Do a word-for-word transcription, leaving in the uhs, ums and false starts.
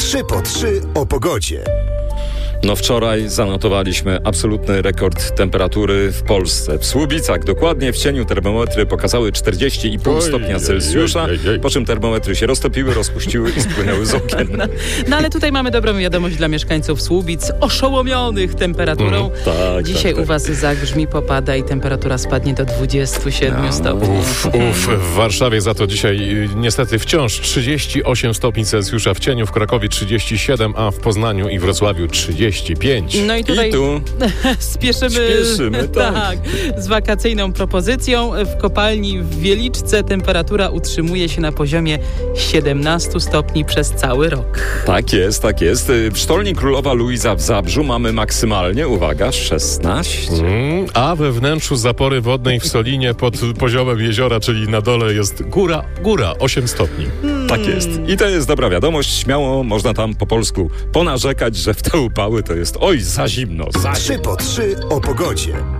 trzy po trzy o pogodzie. No wczoraj zanotowaliśmy absolutny rekord temperatury w Polsce. W Słubicach dokładnie w cieniu termometry pokazały czterdzieści i pół stopnia Celsjusza, po czym termometry się roztopiły, rozpuściły i spłynęły z okien. No, no ale tutaj mamy dobrą wiadomość dla mieszkańców Słubic, oszołomionych temperaturą. Mm, tak, Dzisiaj tak, tak. u was zagrzmi, popada i temperatura spadnie do dwudziestu siedmiu No. stopni. Uf, uf, w Warszawie za to dzisiaj y, niestety wciąż trzydzieści osiem stopni Celsjusza w cieniu, w Krakowie trzydzieści siedem, a w Poznaniu i Wrocławiu trzydzieści pięć. No i tutaj I tu spieszymy, Spieszymy, tak. tak, z wakacyjną propozycją. W kopalni w Wieliczce temperatura utrzymuje się na poziomie siedemnastu stopni przez cały rok. tak jest, tak jest. W Sztolni Królowa Luiza w Zabrzu mamy maksymalnie, uwaga, szesnaście. Mm, a we wnętrzu zapory wodnej w Solinie pod poziomem jeziora, czyli na dole jest góra, góra, osiem stopni. Tak jest. I to jest dobra wiadomość. Śmiało można tam po polsku ponarzekać, że w te upały to jest oj za zimno, za trzy po trzy o pogodzie.